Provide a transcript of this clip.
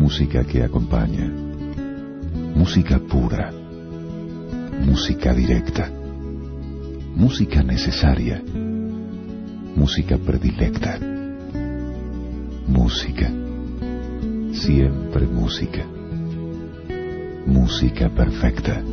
Música que acompaña, música pura, música directa, música necesaria, música predilecta, música, siempre música, música perfecta.